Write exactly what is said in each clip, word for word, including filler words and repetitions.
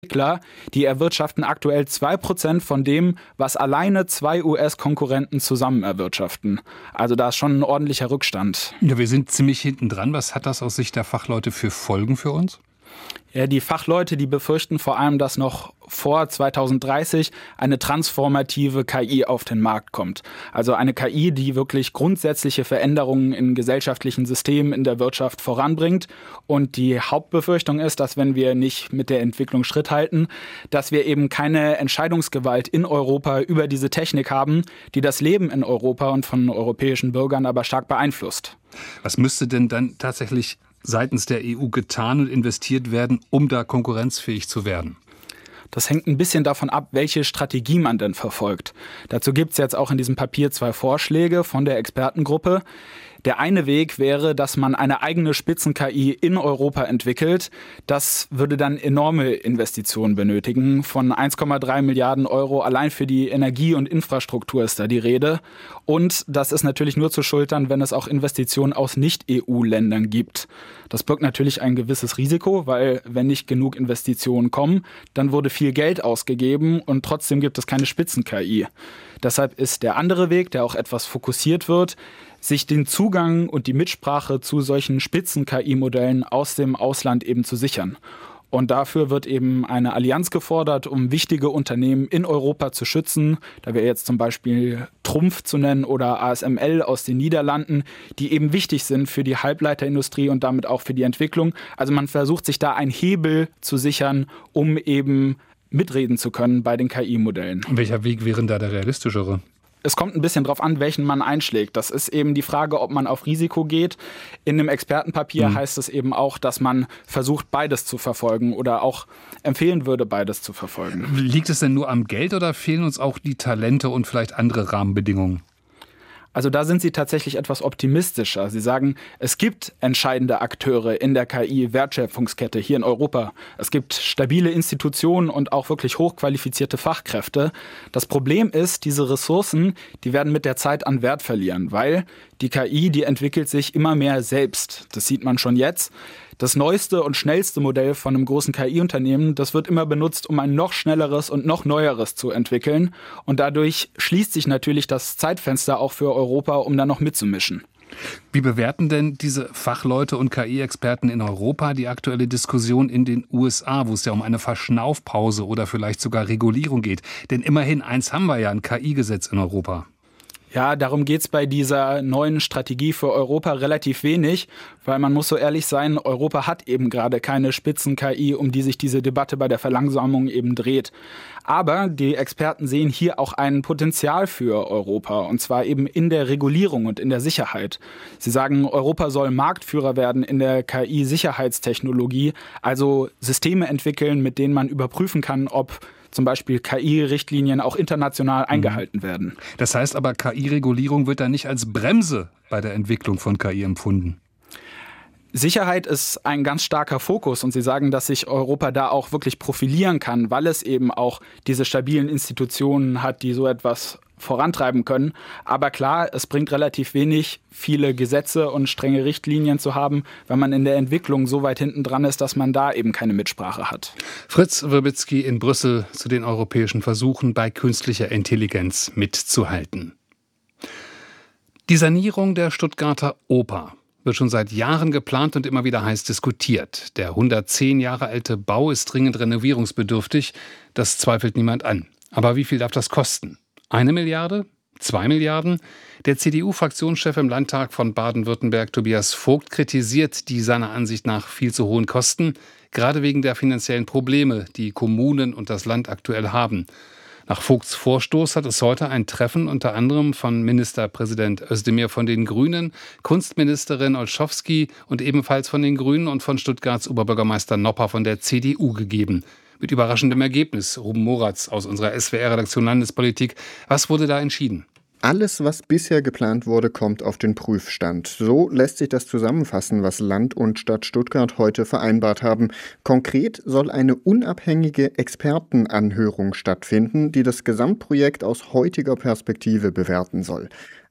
Entwickler, die erwirtschaften aktuell zwei Prozent von dem, was alleine zwei U S-Konkurrenten zusammen erwirtschaften. Also da ist schon ein ordentlicher Rückstand. Ja, wir sind ziemlich hinten dran. Was hat das aus Sicht der Fachleute für Folgen für uns? Ja, die Fachleute, die befürchten vor allem, dass noch vor zweitausenddreißig eine transformative K I auf den Markt kommt. Also eine K I, die wirklich grundsätzliche Veränderungen in gesellschaftlichen Systemen, in der Wirtschaft voranbringt. Und die Hauptbefürchtung ist, dass wenn wir nicht mit der Entwicklung Schritt halten, dass wir eben keine Entscheidungsgewalt in Europa über diese Technik haben, die das Leben in Europa und von europäischen Bürgern aber stark beeinflusst. Was müsste denn dann tatsächlich seitens der E U getan und investiert werden, um da konkurrenzfähig zu werden? Das hängt ein bisschen davon ab, welche Strategie man denn verfolgt. Dazu gibt es jetzt auch in diesem Papier zwei Vorschläge von der Expertengruppe. Der eine Weg wäre, dass man eine eigene Spitzen-K I in Europa entwickelt. Das würde dann enorme Investitionen benötigen. Von eins Komma drei Milliarden Euro allein für die Energie und Infrastruktur ist da die Rede. Und das ist natürlich nur zu schultern, wenn es auch Investitionen aus Nicht-E U-Ländern gibt. Das birgt natürlich ein gewisses Risiko, weil wenn nicht genug Investitionen kommen, dann wurde viel Geld ausgegeben und trotzdem gibt es keine Spitzen-K I. Deshalb ist der andere Weg, der auch etwas fokussiert wird, sich den Zugang und die Mitsprache zu solchen Spitzen-K I-Modellen aus dem Ausland eben zu sichern. Und dafür wird eben eine Allianz gefordert, um wichtige Unternehmen in Europa zu schützen. Da wäre jetzt zum Beispiel Trumpf zu nennen oder A S M L aus den Niederlanden, die eben wichtig sind für die Halbleiterindustrie und damit auch für die Entwicklung. Also man versucht sich da einen Hebel zu sichern, um eben mitreden zu können bei den K I-Modellen. Welcher Weg wäre da der realistischere? Es kommt ein bisschen drauf an, welchen man einschlägt. Das ist eben die Frage, ob man auf Risiko geht. In einem Expertenpapier mhm. heißt es eben auch, dass man versucht, beides zu verfolgen oder auch empfehlen würde, beides zu verfolgen. Liegt es denn nur am Geld oder fehlen uns auch die Talente und vielleicht andere Rahmenbedingungen? Also da sind Sie tatsächlich etwas optimistischer. Sie sagen, es gibt entscheidende Akteure in der K I-Wertschöpfungskette hier in Europa. Es gibt stabile Institutionen und auch wirklich hochqualifizierte Fachkräfte. Das Problem ist, diese Ressourcen, die werden mit der Zeit an Wert verlieren, weil die K I, die entwickelt sich immer mehr selbst. Das sieht man schon jetzt. Das neueste und schnellste Modell von einem großen K I-Unternehmen, das wird immer benutzt, um ein noch schnelleres und noch neueres zu entwickeln. Und dadurch schließt sich natürlich das Zeitfenster auch für Europa, um da noch mitzumischen. Wie bewerten denn diese Fachleute und K I-Experten in Europa die aktuelle Diskussion in den U S A, wo es ja um eine Verschnaufpause oder vielleicht sogar Regulierung geht? Denn immerhin, eins haben wir ja, ein K I-Gesetz in Europa. Ja, darum geht's bei dieser neuen Strategie für Europa relativ wenig, weil man muss so ehrlich sein, Europa hat eben gerade keine Spitzen-K I, um die sich diese Debatte bei der Verlangsamung eben dreht. Aber die Experten sehen hier auch ein Potenzial für Europa, und zwar eben in der Regulierung und in der Sicherheit. Sie sagen, Europa soll Marktführer werden in der K I-Sicherheitstechnologie, also Systeme entwickeln, mit denen man überprüfen kann, ob zum Beispiel K I-Richtlinien auch international eingehalten werden. Das heißt aber, K I-Regulierung wird da nicht als Bremse bei der Entwicklung von K I empfunden. Sicherheit ist ein ganz starker Fokus und Sie sagen, dass sich Europa da auch wirklich profilieren kann, weil es eben auch diese stabilen Institutionen hat, die so etwas vorantreiben können. Aber klar, es bringt relativ wenig, viele Gesetze und strenge Richtlinien zu haben, wenn man in der Entwicklung so weit hinten dran ist, dass man da eben keine Mitsprache hat. Fritz Wierbitzki in Brüssel zu den europäischen Versuchen, bei künstlicher Intelligenz mitzuhalten. Die Sanierung der Stuttgarter Oper wird schon seit Jahren geplant und immer wieder heiß diskutiert. Der hundertzehn Jahre alte Bau ist dringend renovierungsbedürftig, das zweifelt niemand an. Aber wie viel darf das kosten? Eine Milliarde? Zwei Milliarden? Der C D U-Fraktionschef im Landtag von Baden-Württemberg, Tobias Vogt, kritisiert die seiner Ansicht nach viel zu hohen Kosten, gerade wegen der finanziellen Probleme, die Kommunen und das Land aktuell haben. Nach Vogts Vorstoß hat es heute ein Treffen unter anderem von Ministerpräsident Özdemir von den Grünen, Kunstministerin Olschowski und ebenfalls von den Grünen und von Stuttgarts Oberbürgermeister Nopper von der C D U gegeben. Mit überraschendem Ergebnis. Ruben Moratz aus unserer S W R-Redaktion Landespolitik. Was wurde da entschieden? Alles, was bisher geplant wurde, kommt auf den Prüfstand. So lässt sich das zusammenfassen, was Land und Stadt Stuttgart heute vereinbart haben. Konkret soll eine unabhängige Expertenanhörung stattfinden, die das Gesamtprojekt aus heutiger Perspektive bewerten soll.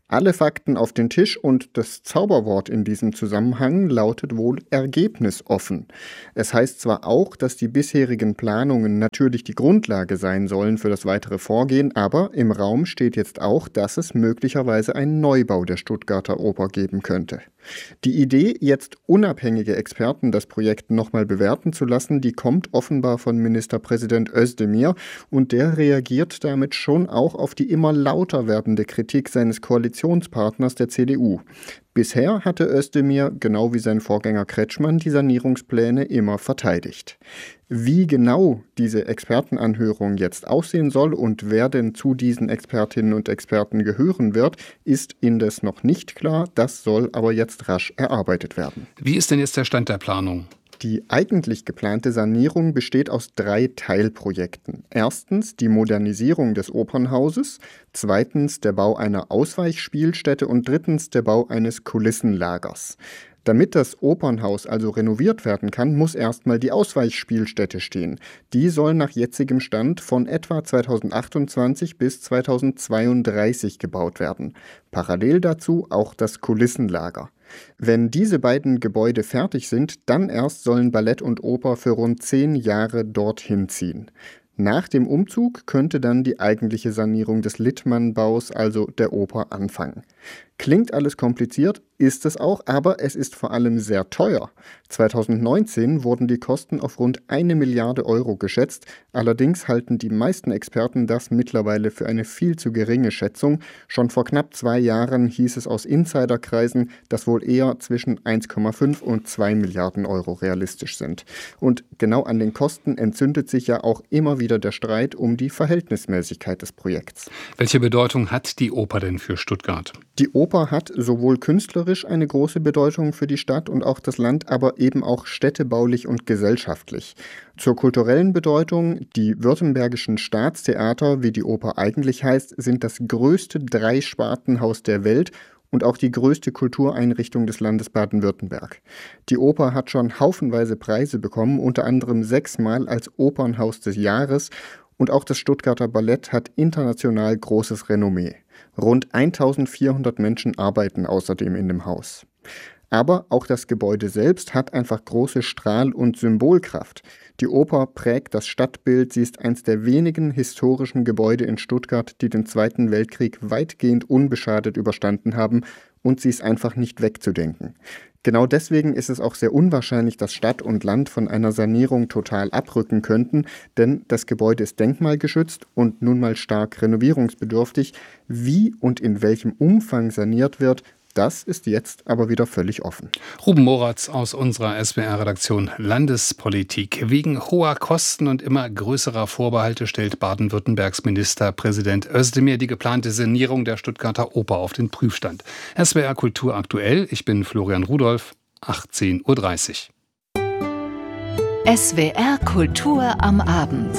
Alle Fakten auf den Tisch und das Zauberwort in diesem Zusammenhang lautet wohl ergebnisoffen. Es heißt zwar auch, dass die bisherigen Planungen natürlich die Grundlage sein sollen für das weitere Vorgehen, aber im Raum steht jetzt auch, dass es möglicherweise einen Neubau der Stuttgarter Oper geben könnte. Die Idee, jetzt unabhängige Experten das Projekt nochmal bewerten zu lassen, die kommt offenbar von Ministerpräsident Özdemir und der reagiert damit schon auch auf die immer lauter werdende Kritik seines Koalitionspartners der C D U. Bisher hatte Özdemir, genau wie sein Vorgänger Kretschmann, die Sanierungspläne immer verteidigt. Wie genau diese Expertenanhörung jetzt aussehen soll und wer denn zu diesen Expertinnen und Experten gehören wird, ist indes noch nicht klar. Das soll aber jetzt rasch erarbeitet werden. Wie ist denn jetzt der Stand der Planung? Die eigentlich geplante Sanierung besteht aus drei Teilprojekten. Erstens die Modernisierung des Opernhauses, zweitens der Bau einer Ausweichspielstätte und drittens der Bau eines Kulissenlagers. Damit das Opernhaus also renoviert werden kann, muss erstmal die Ausweichspielstätte stehen. Die soll nach jetzigem Stand von etwa zweitausendachtundzwanzig bis zweitausendzweiunddreißig gebaut werden. Parallel dazu auch das Kulissenlager. Wenn diese beiden Gebäude fertig sind, dann erst sollen Ballett und Oper für rund zehn Jahre dorthin ziehen. Nach dem Umzug könnte dann die eigentliche Sanierung des Littmann-Baus, also der Oper, anfangen. Klingt alles kompliziert, ist es auch, aber es ist vor allem sehr teuer. zweitausendneunzehn wurden die Kosten auf rund eine Milliarde Euro geschätzt. Allerdings halten die meisten Experten das mittlerweile für eine viel zu geringe Schätzung. Schon vor knapp zwei Jahren hieß es aus Insiderkreisen, dass wohl eher zwischen eins Komma fünf und zwei Milliarden Euro realistisch sind. Und genau an den Kosten entzündet sich ja auch immer wieder der Streit um die Verhältnismäßigkeit des Projekts. Welche Bedeutung hat die Oper denn für Stuttgart? Die Oper hat sowohl künstlerisch eine große Bedeutung für die Stadt und auch das Land, aber eben auch städtebaulich und gesellschaftlich. Zur kulturellen Bedeutung: Die württembergischen Staatstheater, wie die Oper eigentlich heißt, sind das größte Dreispartenhaus der Welt und auch die größte Kultureinrichtung des Landes Baden-Württemberg. Die Oper hat schon haufenweise Preise bekommen, unter anderem sechsmal als Opernhaus des Jahres, und auch das Stuttgarter Ballett hat international großes Renommee. Rund eintausendvierhundert Menschen arbeiten außerdem in dem Haus. Aber auch das Gebäude selbst hat einfach große Strahl- und Symbolkraft. Die Oper prägt das Stadtbild, sie ist eines der wenigen historischen Gebäude in Stuttgart, die den Zweiten Weltkrieg weitgehend unbeschadet überstanden haben, und sie ist einfach nicht wegzudenken. Genau deswegen ist es auch sehr unwahrscheinlich, dass Stadt und Land von einer Sanierung total abrücken könnten, denn das Gebäude ist denkmalgeschützt und nun mal stark renovierungsbedürftig. Wie und in welchem Umfang saniert wird, das ist jetzt aber wieder völlig offen. Ruben Moratz aus unserer S W R-Redaktion Landespolitik. Wegen hoher Kosten und immer größerer Vorbehalte stellt Baden-Württembergs Ministerpräsident Özdemir die geplante Sanierung der Stuttgarter Oper auf den Prüfstand. S W R Kultur aktuell. Ich bin Florian Rudolph, achtzehn Uhr dreißig. S W R Kultur am Abend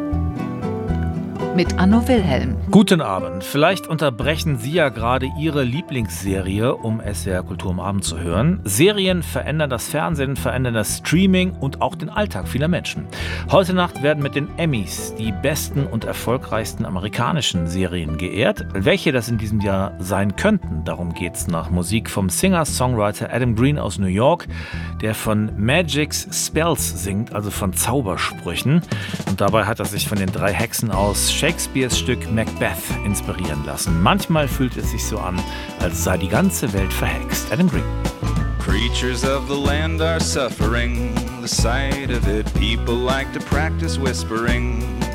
mit Anno Wilhelm. Guten Abend. Vielleicht unterbrechen Sie ja gerade Ihre Lieblingsserie, um S W R Kultur am Abend zu hören. Serien verändern das Fernsehen, verändern das Streaming und auch den Alltag vieler Menschen. Heute Nacht werden mit den Emmys die besten und erfolgreichsten amerikanischen Serien geehrt. Welche das in diesem Jahr sein könnten, darum geht's nach Musik vom Singer-Songwriter Adam Green aus New York, der von Magic's Spells singt, also von Zaubersprüchen. Und dabei hat er sich von den drei Hexen aus Shakespeares Stück Macbeth inspirieren lassen. Manchmal fühlt es sich so an, als sei die ganze Welt verhext. Adam Green. Creatures of the land are suffering the sight of it. People like to practice whispering.